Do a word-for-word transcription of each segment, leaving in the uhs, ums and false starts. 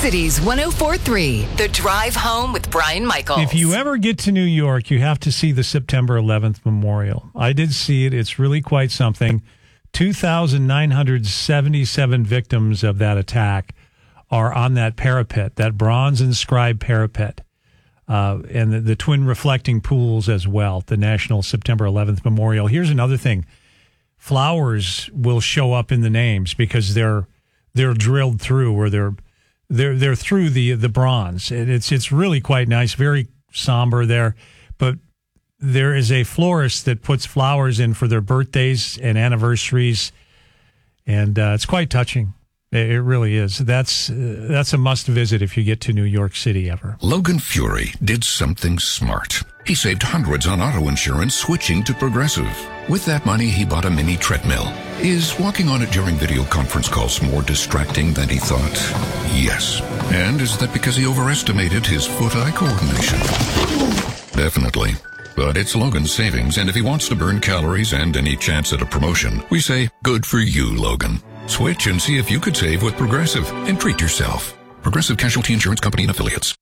Cities one oh four point three, The Drive Home with Brian Michaels. If you ever get to New York, you have to see the September eleventh memorial. I did see it. It's really quite something. two thousand nine hundred seventy-seven victims of that attack are on that parapet, that bronze inscribed parapet, uh, and the, the twin reflecting pools as well, the National September eleventh Memorial. Here's another thing. Flowers will show up in the names because they're they're drilled through, or they're they're they're through the the bronze. And it's it's really quite nice, very somber there, but there is a florist that puts flowers in for their birthdays and anniversaries, and uh, it's quite touching. It really is. That's uh, that's a must visit if you get to New York City ever. Logan Fury did something smart. He saved hundreds on auto insurance switching to Progressive. With that money, he bought a mini treadmill. Is walking on it during video conference calls more distracting than he thought? Yes. And is that because he overestimated his foot-eye coordination? Definitely. But it's Logan's savings, and if he wants to burn calories and any chance at a promotion, we say, good for you, Logan. Switch and see if you could save with Progressive and treat yourself. Progressive Casualty Insurance Company and Affiliates.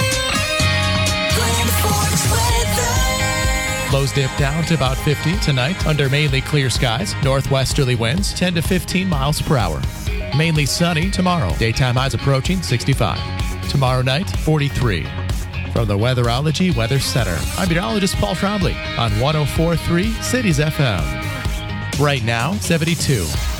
Lows dip down to about fifty tonight under mainly clear skies. Northwesterly winds ten to fifteen miles per hour. Mainly sunny tomorrow. Daytime highs approaching sixty-five. Tomorrow night, forty-three. From the Weatherology Weather Center, I'm meteorologist Paul Trombley on one oh four point three Cities F M. Right now, seventy-two.